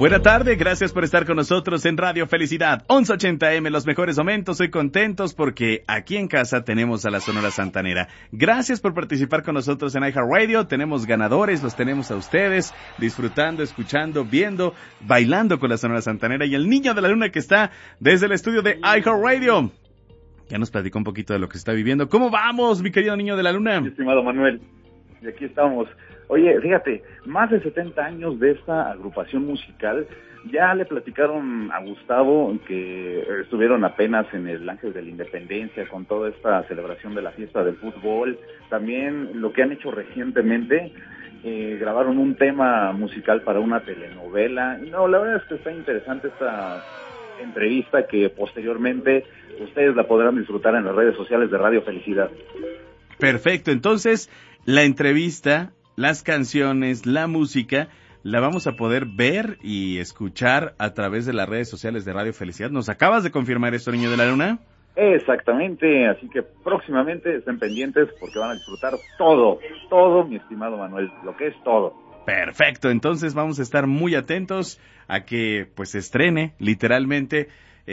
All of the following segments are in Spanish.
Buena tarde, gracias por estar con nosotros en Radio Felicidad 1180 AM, los mejores momentos. Estoy contentos porque aquí en casa tenemos a la Sonora Santanera. Gracias por participar con nosotros en iHeartRadio. Tenemos ganadores, los tenemos a ustedes disfrutando, escuchando, viendo, bailando con la Sonora Santanera y el niño de la luna que está desde el estudio de iHeartRadio. Ya nos platicó un poquito de lo que se está viviendo. ¿Cómo vamos, mi querido niño de la luna? Mi estimado Manuel, y aquí estamos. Oye, fíjate, más de 70 años de esta agrupación musical. Ya le platicaron a Gustavo que estuvieron apenas en el Ángel de la Independencia con toda esta celebración de la fiesta del fútbol. También lo que han hecho recientemente, grabaron un tema musical para una telenovela. No, la verdad es que está interesante esta entrevista que posteriormente ustedes la podrán disfrutar en las redes sociales de Radio Felicidad. Perfecto, entonces la entrevista, las canciones, la música, la vamos a poder ver y escuchar a través de las redes sociales de Radio Felicidad. ¿Nos acabas de confirmar esto, niño de la luna? Exactamente, así que próximamente estén pendientes porque van a disfrutar todo, mi estimado Manuel, lo que es todo. Perfecto, entonces vamos a estar muy atentos a que pues se estrene literalmente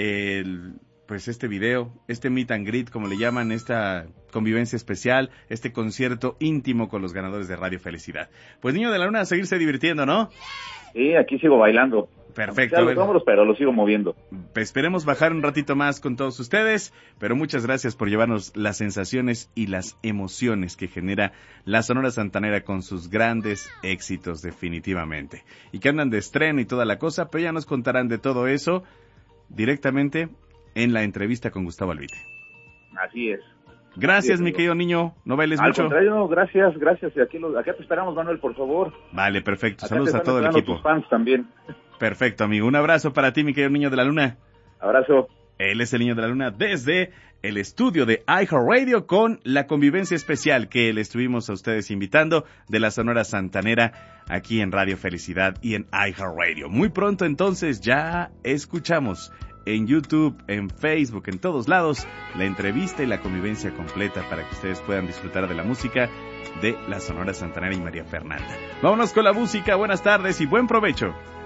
pues este video, este meet and greet, como le llaman, esta convivencia especial, este concierto íntimo con los ganadores de Radio Felicidad. Pues niño de la luna, a seguirse divirtiendo, ¿no? Sí, aquí sigo bailando. Perfecto. Ya los hombros, pero los sigo moviendo. Esperemos bajar un ratito más con todos ustedes, pero muchas gracias por llevarnos las sensaciones y las emociones que genera la Sonora Santanera con sus grandes éxitos definitivamente. Y que andan de estreno y toda la cosa, pero ya nos contarán de todo eso directamente en la entrevista con Gustavo Albite. Así es. Gracias, Así es, mi querido niño. No bailes mucho. Al contrario, gracias. Y acá te esperamos, Manuel, por favor. Vale, perfecto. Acá saludos a todo el equipo. Tus fans también. Perfecto, amigo. Un abrazo para ti, mi querido niño de la luna. Abrazo. Él es el niño de la luna desde el estudio de iHeartRadio con la convivencia especial que le estuvimos a ustedes invitando de la Sonora Santanera aquí en Radio Felicidad y en iHeartRadio. Muy pronto entonces ya escuchamos en YouTube, en Facebook, en todos lados, la entrevista y la convivencia completa para que ustedes puedan disfrutar de la música de la Sonora Santanera y María Fernanda. Vámonos con la música, buenas tardes y buen provecho.